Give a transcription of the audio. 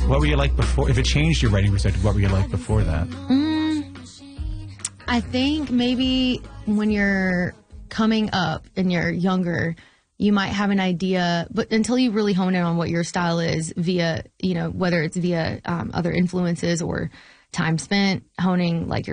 What were you like before? If it changed your writing perspective, what were you like before that? I think maybe when you're coming up and you're younger, you might have an idea, but until you really hone in on what your style is via, whether it's via other influences or time spent honing like your